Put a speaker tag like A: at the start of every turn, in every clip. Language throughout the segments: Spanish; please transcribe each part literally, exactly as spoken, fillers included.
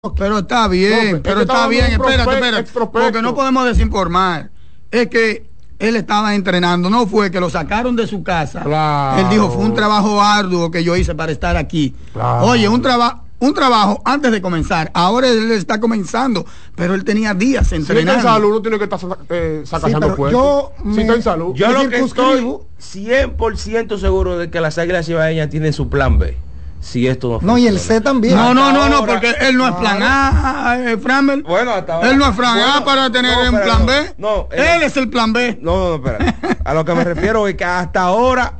A: Pero está bien,
B: no,
A: pero está bien, espérate, espérate, porque no podemos desinformar. Es que él estaba entrenando, no fue que lo sacaron de su casa.
B: Claro.
A: Él dijo, fue un trabajo arduo que yo hice para estar aquí.
B: Claro.
A: Oye, un trabajo un trabajo antes de comenzar. Ahora él está comenzando, pero él tenía días entrenando.
B: Si está en salud, no tiene que estar eh, sacando
C: sí,
B: puestos.
C: Yo
B: si me, está en salud.
D: Yo lo que estoy cien por ciento seguro de que las Águilas Cibaeñas tienen su plan B. Si esto no
C: funciona. No, y el C también.
A: No, no, no, no, porque él no es plan A, eh, Framel.
D: Bueno, hasta ahora.
A: Él no es plan
D: bueno,
A: A para tener
D: no,
A: un plan
D: no,
A: B.
D: No,
A: él, él es el plan B.
D: No, no, no, espera. A lo que me refiero es que hasta ahora,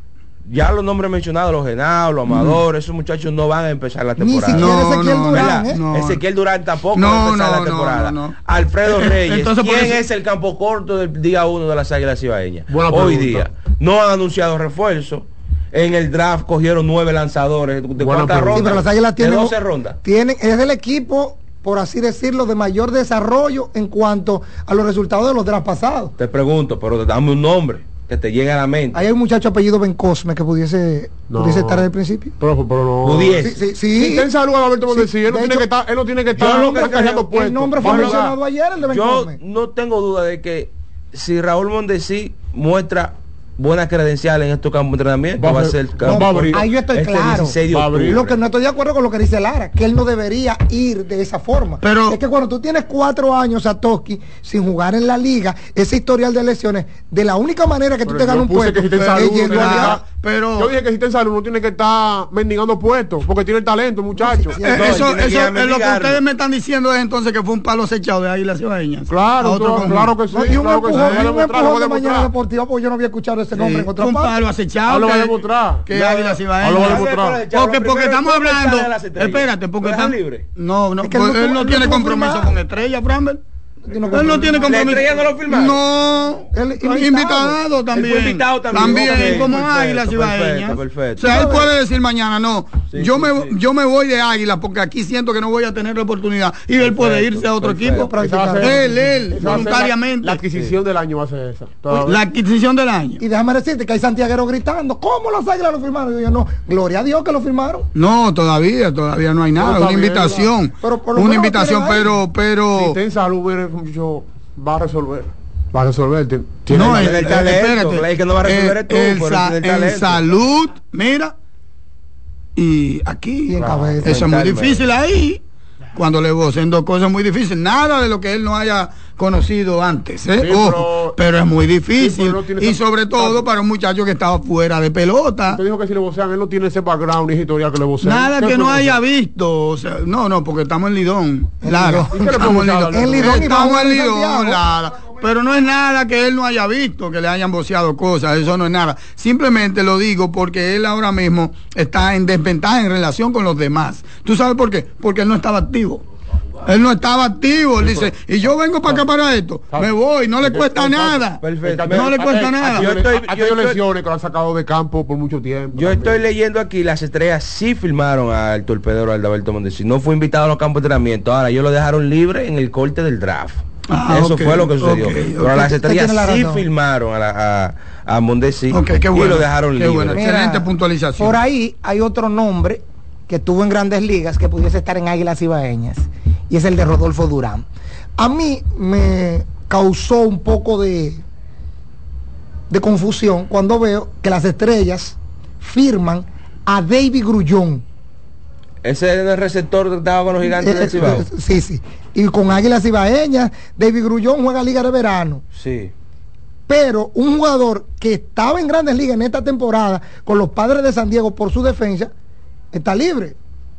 D: ya los nombres mencionados, los Genados, los Amadores, mm. esos muchachos no van a empezar la temporada.
C: Ni siquiera no, Ezequiel
D: no,
C: Durán, ¿eh?
D: no. Ezequiel Durán tampoco
A: no,
D: va a empezar
A: no,
D: la temporada.
A: No, no, no.
D: Alfredo Reyes,
A: Entonces,
D: ¿quién
A: eso...
D: es el campo corto del día uno de las Águilas Cibaeñas?
B: Buena
D: Hoy
B: pregunta.
D: día. No han anunciado refuerzo. En el draft cogieron nueve lanzadores. ¿De
B: Buena
D: cuántas rondas?
C: Sí, pero las Águilas tienen,
D: de doce rondas.
C: Tienen, es el equipo, por así decirlo, de mayor desarrollo en cuanto a los resultados de los drafts pasados.
D: Te pregunto, pero dame un nombre que te llegue a la mente.
C: Hay un muchacho apellido Ben Cosme que pudiese, no. pudiese estar desde el principio.
B: Pero, pero no.
D: Pudiese.
C: Sí, sí, sí.
B: Si está en salud, Alberto Mondesi, sí, él, no
C: hecho,
B: tiene que estar, él no tiene que estar.
D: Yo lo que creo,
C: el nombre fue mencionado ayer, el de Ben
D: Yo
C: Cosme.
D: no tengo duda de que si Raúl Mondesi muestra buenas credenciales en estos campos de entrenamiento, va, va a ser el campo.
C: No, ahí yo estoy este claro. Lo que no estoy de acuerdo con lo que dice Lara, que él no debería ir de esa forma.
A: Pero
C: es que cuando tú tienes cuatro años a Toski sin jugar en la liga, ese historial de lesiones, de la única manera que tú te ganas un puesto
B: que si
C: es
B: salud,
C: yendo
B: no
C: allá.
B: Pero yo dije que si está en salud no tiene que estar mendigando puestos, porque tiene el talento, muchachos.
A: Sí, sí, eh, eso, eso es lo que ustedes me están diciendo es entonces que fue un palo acechado de Águilas Cibaeñas.
B: Claro, claro, claro que sí.
C: No, y un
B: claro
C: empujón,
B: que sí,
C: un empujón de Mañana Deportiva, porque yo no había escuchado ese nombre
A: sí,
C: en otra
A: un
C: parte.
A: palo acechado.
B: Lo va a demostrar.
A: Que Águilas Cibaeñas. Porque, porque estamos hablando. Espérate, porque estamos. No, no, él no tiene compromiso con Estrella, Framber. Él no tiene compromiso.
D: ¿La Estrella no lo firmaron?
A: No, el invitado, invitado también.
D: Él fue invitado también.
A: También,
D: okay,
A: como
D: perfecto,
A: Águilas Cibaeñas.
D: Perfecto, perfecto.
A: O sea, él puede decir mañana, no,
D: sí,
A: yo
D: sí,
A: me
D: sí.
A: yo me voy de Águilas porque aquí siento que no voy a tener la oportunidad. Y perfecto, él puede irse a otro
D: perfecto.
A: equipo. Él, él, voluntariamente.
B: La, la adquisición sí. del año va a ser esa.
A: Todavía. La adquisición del año.
C: Y déjame decirte que hay santiagueros gritando, ¿cómo los Águilas lo firmaron? Y yo, no, gloria a Dios que lo firmaron.
A: No, todavía, todavía no hay nada. Una invitación.
C: Pero
A: una invitación, pero, pero.
B: Si está en salud, yo va a resolver. Va a resolver.
A: Tiene no, el, el, el talento.
D: Espérate. Que no va a resolver el, tú,
A: el, sa el en salud, mira. Y aquí.
C: Y en cabeza.
A: Eso es muy difícil ahí. Cuando le vocen dos cosas muy difíciles. Nada de lo que él no haya conocido antes. ¿eh? Sí, Ojo, pero, pero es muy difícil. Sí, no y sobre todo para un muchacho que estaba fuera de pelota.
B: Usted dijo que si le vocean, él no tiene ese background ni historial que le vocean.
A: Nada que no haya visto. O sea, no, no, porque estamos en Lidón. Lara. Estamos en Lidón.
C: En Lidón
A: estamos en Lidón, Lara. Pero no es nada que él no haya visto, que le hayan voceado cosas, eso no es nada. Simplemente lo digo porque él ahora mismo está en desventaja en relación con los demás. ¿Tú sabes por qué? Porque él no estaba activo. Él no estaba activo, él dice, y yo vengo para acá para esto, me voy, no le cuesta nada.
D: Perfecto.
A: No le cuesta nada.
B: Yo estoy, yo estoy lesiones que lo han sacado de campo por mucho tiempo.
D: Yo también. Estoy leyendo aquí, las Estrellas sí firmaron al torpedero Alberto Mondesi. No fue invitado a los campos de entrenamiento. Ahora ellos lo dejaron libre en el corte del draft. Ah, eso okay, fue lo que sucedió. Okay, Pero okay. las Estrellas sí firmaron a, la, a, a Mondesi
A: okay,
D: bueno, y lo dejaron libre.
A: Bueno. Excelente puntualización.
C: Por ahí hay otro nombre que estuvo en Grandes Ligas que pudiese estar en Águilas Cibaeñas y es el de Rodolfo Durán. A mí me causó un poco de de confusión cuando veo que las Estrellas firman a David Grullón.
D: Ese es el receptor que estaba con los Gigantes eh, del Cibao.
C: Sí, sí. Y con Águilas Cibaeñas, David Grullón juega Liga de Verano.
D: Sí.
C: Pero un jugador que estaba en Grandes Ligas en esta temporada con los Padres de San Diego por su defensa está libre.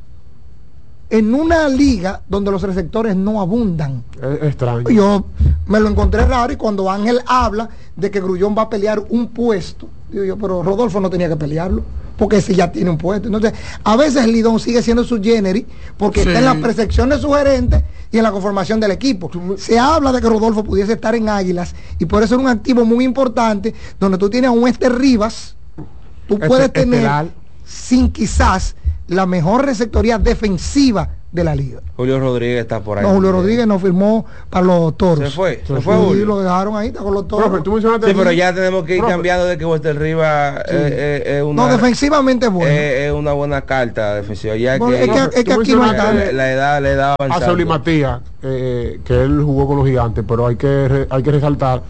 C: En una liga donde los receptores no abundan.
B: Es extraño.
C: Yo me lo encontré raro y cuando Ángel habla de que Grullón va a pelear un puesto, digo yo, pero Rodolfo no tenía que pelearlo, porque si ya tiene un puesto. Entonces, a veces Lidón sigue siendo su generis, porque sí. está en la percepción de su gerente y en la conformación del equipo. Se habla de que Rodolfo pudiese estar en Águilas y por eso es un activo muy importante, donde tú tienes a un Este Rivas, tú puedes este, tener, estelar. sin quizás la mejor receptoría defensiva de la liga.
D: Julio Rodríguez está por ahí.
C: No, Julio Rodríguez no firmó para los Toros.
D: Se fue, se,
C: se
D: fue
C: sí,
D: Julio.
C: Lo dejaron ahí, está con los Toros.
B: Profe, tú mencionaste
D: sí, pero ya tenemos que ir
B: profe.
D: cambiando de que Walter Rivas sí. eh, eh, una,
C: no, defensivamente es bueno.
D: Eh, es una buena carta defensiva. Ya
C: bueno,
D: que,
C: es que, es que aquí no está.
D: La, la edad, la edad avanzada.
B: A Sauli Matías, eh, que él jugó con los Gigantes, pero hay que re, hay que resaltar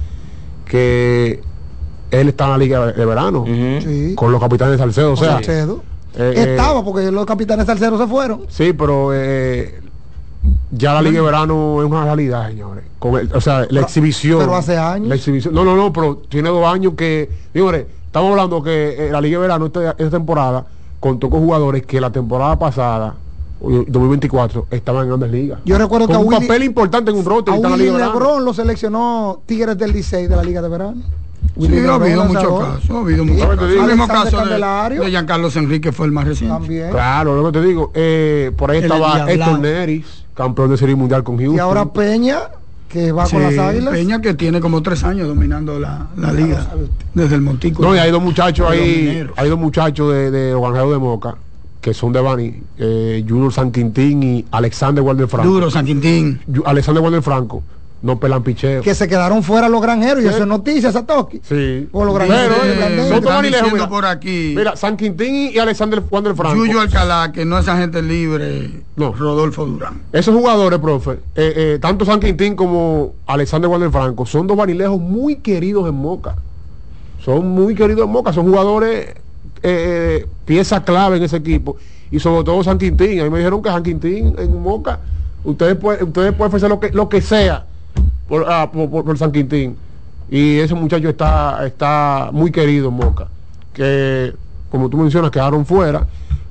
B: que él está en la liga de verano
D: uh-huh.
C: sí.
B: con los Capitanes de Salcedo, o sea,
C: Salcedo.
B: Eh,
C: estaba
B: eh,
C: porque los Capitanes de Salcedo se fueron.
B: Sí, pero eh, ya la liga de verano es una realidad, señores. Con el, o sea, la
C: pero,
B: exhibición.
C: Pero hace años.
B: La exhibición. No, no, no, pero tiene dos años que, señores, estamos hablando que eh, la liga de verano esta, esta temporada contó con jugadores que la temporada pasada dos mil veinticuatro estaban en Grandes Ligas.
C: Yo recuerdo
B: con
C: que
B: un
C: Willy,
B: papel importante en un roster.
C: A
B: está
C: Willy
B: en la liga
C: Lebron lo seleccionó Tigres del Licey de la liga de verano.
A: Sí, ha habido muchos casos, ha habido muchos casos. El mismo caso de, de Giancarlo Enrique fue el más reciente.
C: También.
B: Claro, lo que te digo, eh, por ahí el estaba Héctor Neris, campeón de Serie Mundial con Houston.
C: Y ahora Peña, que va sí, con las Águilas.
A: Peña, que tiene como tres años dominando la, la liga, desde el Montículo.
B: No, y hay dos muchachos ahí, hay dos muchachos de, de los Granjeros de Moca, que son de Bani, eh, Junior San Quintín y Alexander Walder Franco.
A: Duro San Quintín.
B: Alexander Walder Franco. No pelan picheo.
C: Que se quedaron fuera los granjeros, sí. Y eso es noticia, Satoki.
B: Sí.
C: O los granjeros.
B: Pero, eh,
A: están diciendo mira, por aquí.
B: Mira, San Quintín y Alexander Wander Franco.
A: Yuyo Alcalá, que no es agente libre. No. Rodolfo Durán.
B: Esos jugadores, profe, eh, eh, tanto San Quintín como Alexander Wander Franco, son dos vanilejos muy queridos en Moca. Son muy queridos en Moca. Son jugadores, eh, pieza clave en ese equipo. Y sobre todo San Quintín. A mí me dijeron que San Quintín en Moca, ustedes pueden, ustedes pueden hacer lo que, lo que sea. Por, ah, por, por, por San Quintín, y ese muchacho está está muy querido en Moca, que como tú mencionas quedaron fuera,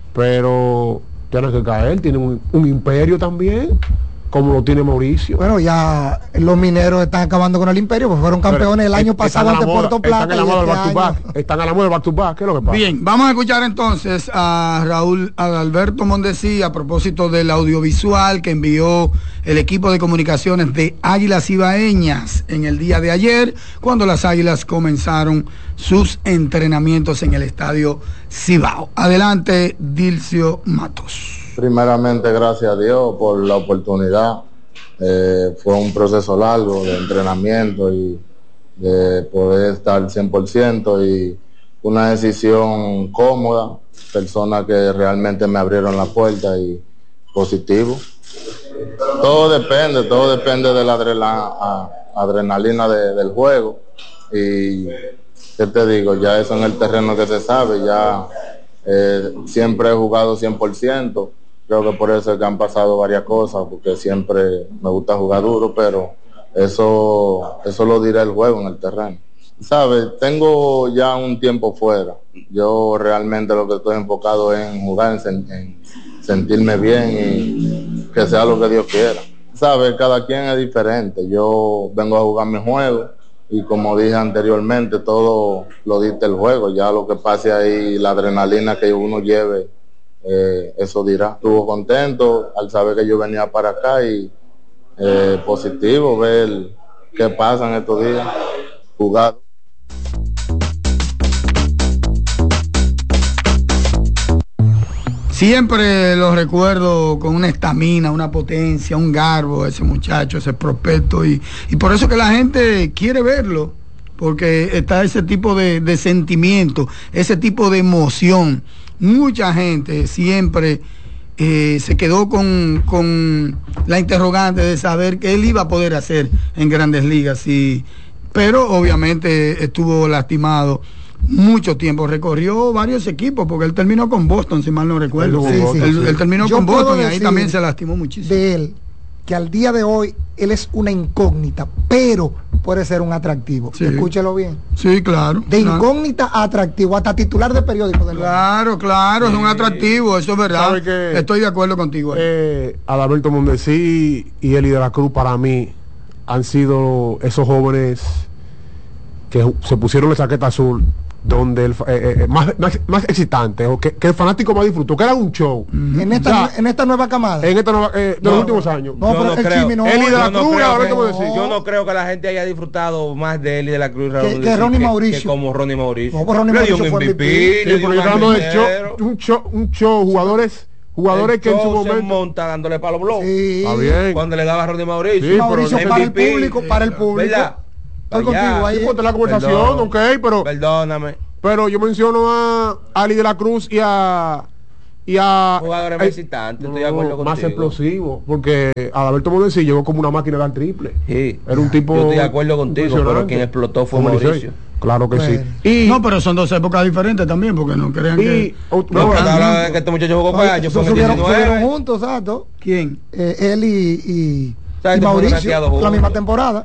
B: pero tienen que caer, tienen un, un imperio también, como lo tiene Mauricio.
C: Bueno, ya los mineros están acabando con el imperio, pues fueron campeones el año pasado ante Puerto Plata.
B: Están a la moda del back to back, están a la moda del back to back. ¿Qué es lo que pasa?
A: Bien, vamos a escuchar entonces a Raúl Adalberto Mondesi a propósito del audiovisual que envió el equipo de comunicaciones de Águilas Ibaeñas en el día de ayer, cuando las Águilas comenzaron sus entrenamientos en el estadio Cibao. Adelante, Dilcio Matos.
E: Primeramente, gracias a Dios por la oportunidad. Eh, fue un proceso largo de entrenamiento y de poder estar cien por ciento y una decisión cómoda, personas que realmente me abrieron la puerta y positivo. Todo depende, todo depende de la adrenalina, adrenalina de, del juego y ¿qué te digo? Ya eso en el terreno que se sabe, ya eh, siempre he jugado cien por ciento. Creo que por eso es que han pasado varias cosas, porque siempre me gusta jugar duro, pero eso eso lo dirá el juego en el terreno. ¿Sabes? Tengo ya un tiempo fuera. Yo realmente lo que estoy enfocado es en jugar, en, en sentirme bien y que sea lo que Dios quiera. ¿Sabes? Cada quien es diferente. Yo vengo a jugar mi juego y como dije anteriormente, todo lo dicta el juego. Ya lo que pase ahí, la adrenalina que uno lleve, Eh, eso dirá. Estuvo contento al saber que yo venía para acá y eh, positivo ver qué pasa en estos días jugar.
A: Siempre lo recuerdo con una estamina, una potencia, un garbo, ese muchacho, ese prospecto, y, y por eso que la gente quiere verlo, porque está ese tipo de, de sentimiento, ese tipo de emoción. Mucha gente siempre eh, se quedó con, con la interrogante de saber qué él iba a poder hacer en Grandes Ligas, y, pero obviamente estuvo lastimado mucho tiempo, recorrió varios equipos, porque él terminó con Boston, si mal no recuerdo.
C: Sí, sí,
A: él,
C: sí.
A: él terminó
C: Yo
A: con Boston y ahí
C: decir
A: también se lastimó muchísimo.
C: De él, que al día de hoy él es una incógnita, pero puede ser un atractivo. Sí. Escúchelo bien.
A: Sí, claro.
C: De
A: claro.
C: incógnita a atractivo, hasta titular de periódico. Del
A: claro, hombre. claro, sí. Es un atractivo, eso es verdad. Que, estoy de acuerdo contigo.
B: Eh, Adalberto Mondesi y Eli de la Cruz, para mí, han sido esos jóvenes que se pusieron la chaqueta azul, donde el eh, eh, más, más, más excitante, o que, que el fanático más disfrutó, que era un show.
C: Mm-hmm. En esta, ya, en esta nueva camada.
B: En esta nueva, eh, de
D: no,
B: los últimos años.
C: No,
D: yo
C: pero
D: no
C: el
D: creo.
C: no,
B: Eli de la
D: yo
B: Cruz,
D: no
B: a ver cómo
D: que,
B: decir.
D: Yo no creo que la gente haya disfrutado más de Eli de la Cruz
C: que, que Ronnie Mauricio.
D: Que como Ronnie Mauricio.
C: No, Ronnie Mauricio fue
B: un M V P. Sí, pero yo hablando de show, un show, un show, jugadores jugadores
D: el
B: que en su
D: show
B: momento
D: se monta dándole palo blog.
C: Sí.
B: Está bien.
D: Cuando le daba a Ronnie Mauricio.
B: Sí,
C: Mauricio
B: pero-
C: para el
D: M V P,
C: público, para el público.
D: ¿verdad?
C: Estoy
D: Allá.
C: contigo ahí.
B: Sí, ponte la conversación,
D: Perdón.
B: ok, pero
D: Perdóname.
B: pero yo menciono a Ali de la Cruz y a y a
D: Jugadores
B: eh,
D: más excitantes, estoy de acuerdo
B: más
D: contigo.
B: explosivo, porque Adalberto Mondesi llegó como una máquina de dar triple.
D: Sí.
B: Era un tipo
D: Yo estoy de acuerdo contigo, pero
B: impresionante.
D: quien explotó fue
B: Como
D: Mauricio.
B: Licey. Claro que
C: Bueno.
B: sí. Y
A: No, pero son dos épocas diferentes también, porque no crean
B: y
A: que...
B: otro-
D: No,
B: no,
D: pero
B: no,
D: ahora es que este muchacho jugó para años, fue en el
C: subieron, subieron
D: diecinueve.
C: juntos, exacto.
A: ¿Quién?
C: Eh, él y, y,
D: sea,
C: y
D: este fue
C: Mauricio,
D: desgraciado
C: la
D: juntos.
C: misma temporada.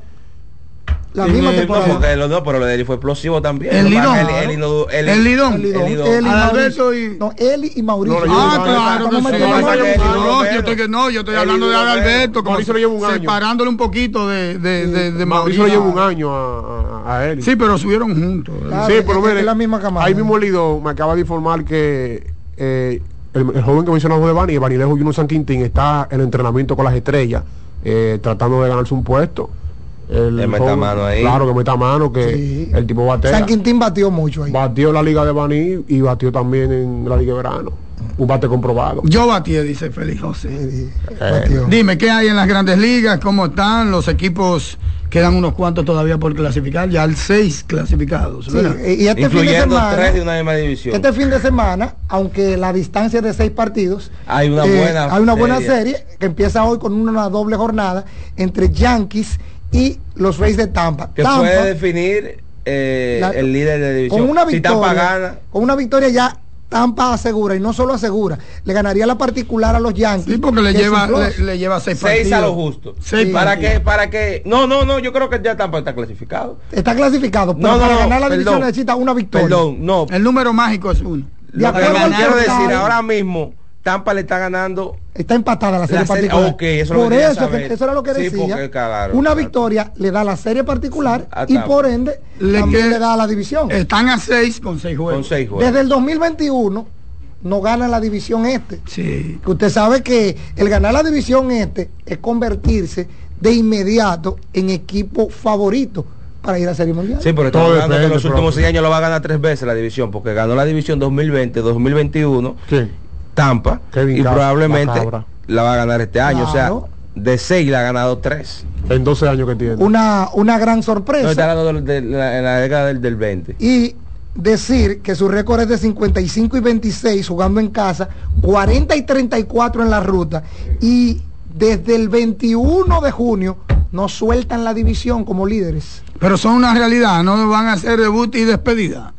C: La
A: Sí,
C: misma
A: no,
D: No,
C: temporada.
D: porque los dos, pero lo de él fue explosivo también.
A: El
D: Lo que
A: Lidón.
D: pasa es que Eli no- Eli-
A: El Lidón.
C: El Lidón,
D: El Lidón.
C: él y
A: Adalberto
C: Mauricio.
A: y-
C: No, él y Mauricio.
B: No, le
A: Ah,
B: llevo-
A: claro que
C: Estamos
A: sí.
C: metiendo
D: no,
C: mano.
D: no,
A: No,
D: no,
A: yo estoy, que, no, yo estoy
D: el
A: hablando de
D: Lidón,
A: Adalberto, como
B: Mauricio le lleva un año.
A: separándole un poquito de, de, de, de
B: Mauricio le lleva un
A: Mauricio.
B: año a, a, a él.
A: Sí, pero subieron juntos.
C: Claro,
B: Sí,
C: es-
B: pero
C: es-
B: mire,
C: es la misma camada.
B: ahí mismo el Lidón me acaba de informar que eh, el, el joven que mencionamos de Bani, Banilejo Junior San Quintín, está en entrenamiento con las estrellas, eh, tratando de ganarse un puesto. El
D: Le meta
B: joven-
D: mano ahí.
B: Claro que meta mano, que
C: Sí.
B: el tipo batea.
C: San Quintín batió mucho ahí.
B: Batió la Liga de Bani y batió también en la Liga de Verano. Un bate comprobado.
A: Yo batí, dice Félix José.
C: Sí, batió.
A: Dime, ¿qué hay en las grandes ligas? ¿Cómo están los equipos? Quedan unos cuantos todavía por clasificar, ya hay seis clasificados,
C: Sí,
A: ¿verdad?
C: y este fin de
D: Incluyendo
C: semana,
D: tres de una misma división.
C: este fin de semana, aunque la distancia es de seis partidos,
D: Hay una buena
C: hay una buena
D: serie.
C: serie que empieza hoy con una doble jornada entre Yankees y los Rays de Tampa.
D: Que
C: Tampa,
D: puede definir eh,
C: la-
D: el líder de división.
C: con una
D: si Tampa
C: victoria,
D: gana,
C: con una victoria ya Tampa asegura, y no solo asegura, le ganaría la particular a los Yankees.
A: Sí, porque le
C: que es
A: lleva,
C: un plus.
A: le, le lleva seis partidos.
D: seis a lo justo.
A: Seis
C: Sí.
D: ¿Para
A: partidos.
D: qué? ¿Para qué? No, no, no, yo creo que ya Tampa está clasificado.
C: Está clasificado, pero
D: No, no,
C: para
D: no,
C: ganar la
D: perdón.
C: división necesita una victoria.
D: Perdón, no.
A: El número mágico es uno.
C: De
D: Lo que
C: acuerdo al
D: quiero decir,
C: portal,
D: ahora mismo, Tampa le está ganando.
C: Está empatada la serie
D: La serie-
C: particular.
D: ok, eso lo
C: por
D: quería
C: eso,
D: saber.
C: que, eso era lo que
D: Sí,
C: decía.
D: porque, claro,
C: una
D: claro.
C: victoria le da la serie particular
D: A
C: y
D: Tampa.
C: por ende
A: Le
C: también
A: que-
C: le da a la división.
A: Están a seis con seis juegos.
D: Con seis juegos.
C: Desde el dos mil veintiuno no gana la división este.
A: Sí.
C: Que usted sabe que el ganar la división este es convertirse de inmediato en equipo favorito para ir a Serie Mundial.
D: Sí, pero
B: Todo
D: estamos hablando que en
B: depende,
D: los últimos
B: profe.
D: seis años lo va a ganar tres veces la división, porque ganó la división dos mil veinte, dos mil veintiuno,
B: ¿Quién?
D: Tampa,
B: Kevin
D: y
B: Cabra,
D: probablemente
B: la cabra.
D: la va a ganar este año.
C: Claro.
D: O sea, de seis la ha ganado tres.
B: En doce años que tiene.
C: Una, una gran
D: No
C: sorpresa.
D: está hablando de, de la, en la década del, del veinte.
C: Y decir que su récord es de cincuenta y cinco y veintiséis jugando en casa, cuarenta y treinta y cuatro en la ruta, y desde el veintiuno de junio no sueltan la división como líderes.
A: Pero son una realidad, no van a hacer debut y despedida.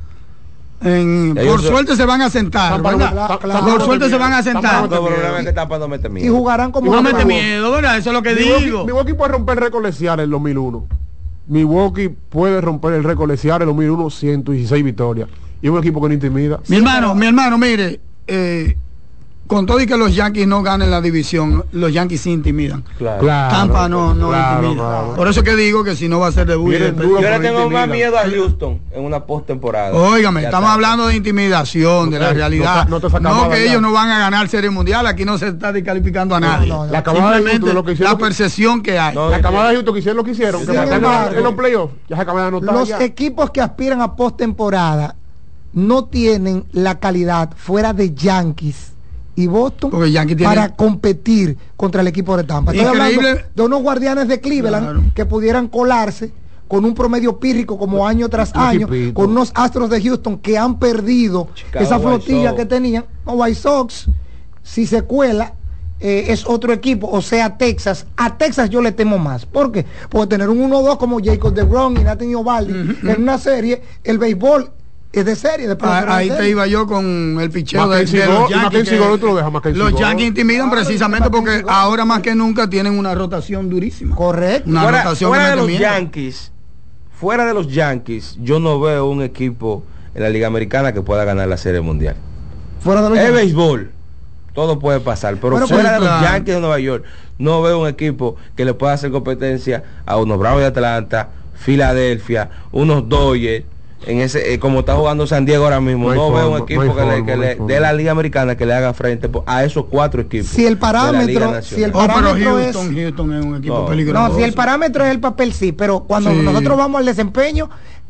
A: En-
D: Ellos
A: por
D: son-
A: suerte se van a sentar,
B: Tampa no-
A: ¿verdad?
B: Tampa-
C: Claro.
B: Tampa
A: Por
B: no
A: suerte
B: te
A: se van a
B: miedo.
A: sentar.
B: Tampa
D: El
B: no te
D: problema
B: miedo.
D: es que Tampa no mete
C: Y
D: miedo.
C: jugarán como
A: No mete
C: jugador.
A: miedo, ¿verdad? Eso es lo que
B: Milwaukee,
A: digo.
B: Milwaukee puede romper el récord lecial en dos mil uno. Milwaukee puede romper el récord lecial en dos mil uno, ciento dieciséis victorias. Y es un equipo que no intimida.
A: Mi hermano,
C: pero-
A: mi hermano, mire, eh, con todo y que los Yankees no ganen la división, los Yankees sí intimidan.
D: Claro.
B: Claro,
A: Tampa no, no
B: claro,
A: intimida.
B: claro.
A: Por eso que digo que si no va a ser debut y
B: Vienen
A: despedida,
B: duro,
D: Yo le
B: pero
D: tengo más
B: intimida.
D: miedo a Houston en una postemporada.
A: Óigame,
D: Ya
A: estamos
D: está.
A: hablando de intimidación, de
B: No
A: la
B: te-
A: realidad.
B: no te- no te
A: No,
B: sacamos
A: que
B: allá.
A: ellos no van a ganar Serie Mundial, aquí no se está descalificando a nadie.
C: no, no.
B: La camada de
A: Simplemente
B: Houston, lo que hicieron
A: la
B: que-
A: percepción que hay.
D: No,
B: La camada de Houston que hicieron lo que hicieron,
D: Sí,
B: que
D: sin
B: mataron
C: embargo,
B: en los playoffs. Ya se acaba de anotar.
C: Los
B: ya.
C: equipos que aspiran a postemporada no tienen la calidad fuera de Yankees y Boston
A: Porque Yankees tiene-
C: para competir contra el equipo de Tampa. Estoy
A: Increíble.
C: hablando de unos guardianes de Cleveland
A: Claro.
C: que pudieran colarse con un promedio pírrico como año tras
B: Un
C: año,
B: equipito.
C: con unos Astros de Houston que han perdido
D: Chicago
C: esa
D: White
C: flotilla
D: Sox.
C: que tenían. No, White Sox, si se cuela, eh, es otro equipo, o sea, Texas. A Texas yo le temo más. ¿Por qué? Porque tener un uno dos como Jacob DeGrom y Nathan Eovaldi en una serie, el béisbol es de serie. De
A: Ah, Ahí
C: de
A: te
C: serie.
A: iba yo con el picheo de,
B: Mackenzie
A: de
B: Gore,
A: los
B: y
A: Yankees.
B: Mackenzie
A: que
B: Gore no te lo deja, Mackenzie
A: los
B: Gore.
A: Yankees intimidan
C: Claro,
A: precisamente porque
C: Mackenzie Gore.
A: ahora más que nunca tienen una rotación durísima.
C: Correcto.
A: Una
D: fuera
A: rotación
D: fuera
A: que
D: de
A: mete
D: los
A: miedo.
D: Yankees, fuera de los Yankees, yo no veo un equipo en la Liga Americana que pueda ganar la Serie Mundial.
C: Fuera de los
D: Es
C: Yankees.
D: béisbol, todo puede pasar, pero
C: Bueno,
D: fuera
A: pues,
D: de los
A: claro.
D: Yankees de Nueva York, no veo un equipo que le pueda hacer competencia a unos Bravos de Atlanta, Filadelfia, unos Dodgers. En ese, eh, como está jugando San Diego ahora mismo,
B: No hay
D: no veo un
B: forma,
D: equipo
B: no hay
D: que, le-
B: forma,
D: que
B: no
D: le-
B: hay forma.
D: de la Liga Americana que le haga frente po- a esos cuatro equipos.
C: Si el
D: de la Liga
C: parámetro,
D: Nacional.
C: si el
A: Oh, pero
C: parámetro es
A: Houston, Houston es un equipo
D: No.
A: peligroso.
C: No, si el parámetro es el papel, sí, pero cuando
A: Sí.
C: nosotros vamos al desempeño,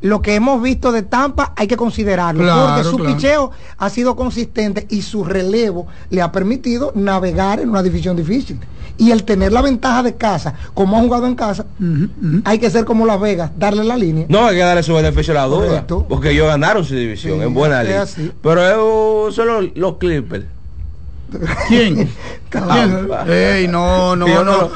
C: lo que hemos visto de Tampa hay que considerarlo,
A: claro,
C: porque su
A: claro.
C: picheo ha sido consistente y su relevo le ha permitido navegar en una división difícil. Y el tener la ventaja de casa, como ha jugado en casa, uh -huh, uh -huh. hay que ser como Las Vegas, darle la línea.
D: No, hay que darle su beneficio a la duda.
C: Correcto.
D: Porque ellos ganaron su división, sí, en buena liga. Así. Pero son los, los Clippers.
A: ¿Quién? ¿Quién? Ey, no, no, no.